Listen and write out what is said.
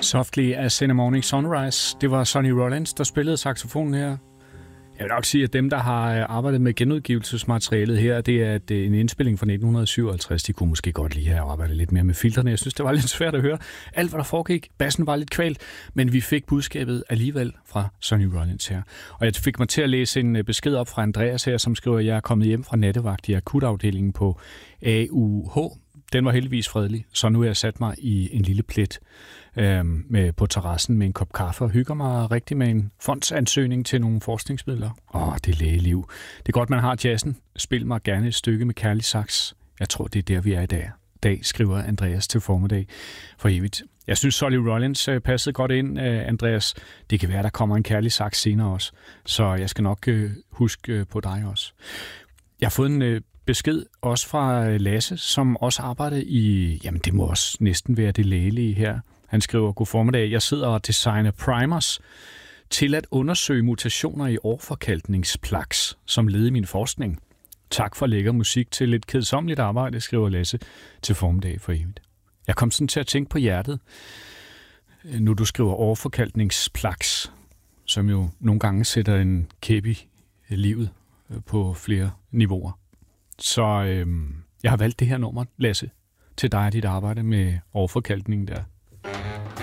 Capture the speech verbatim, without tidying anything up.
Softly as in a morning sunrise. Det var Sonny Rollins, der spillede saxofonen her. Jeg vil nok sige, at dem, der har arbejdet med genudgivelsesmaterialet her, det er en indspilling fra nitten syvoghalvtreds. De kunne måske godt lige have arbejdet lidt mere med filterne. Jeg synes, det var lidt svært at høre. Alt, hvad der foregik, bassen var lidt kvalt, men vi fik budskabet alligevel fra Sonny Rollins her. Og jeg fik mig til at læse en besked op fra Andreas her, som skriver, at jeg er kommet hjem fra nattevagt i akutafdelingen på A U H. Den var heldigvis fredelig, så nu er jeg sat mig i en lille plet øh, med, på terrassen med en kop kaffe og hygger mig rigtig med en fondsansøgning til nogle forskningsmidler. Åh, det er lægeliv. Det er godt, man har jazzen. Spil mig gerne et stykke med kærlig sax. Jeg tror, det er der, vi er i dag. dag skriver Andreas til formiddag for evigt. Jeg synes, Sonny Rollins øh, passede godt ind, øh, Andreas. Det kan være, der kommer en kærlig sax senere også, så jeg skal nok øh, huske øh, på dig også. Jeg har fået en øh, besked også fra Lasse, som også arbejder i, jamen det må også næsten være det lægelige her. Han skriver, god formiddag, jeg sidder og designer primers til at undersøge mutationer i årforkalkningsplaks som led i min forskning. Tak for lækker musik til lidt kedsommeligt arbejde, skriver Lasse til formiddag for evigt. Jeg kom sådan til at tænke på hjertet, nu du skriver årforkalkningsplaks, som jo nogle gange sætter en kæp i livet på flere niveauer. Så øh, jeg har valgt det her nummer, Lasse, til dig og dit arbejde med overforkalkningen der.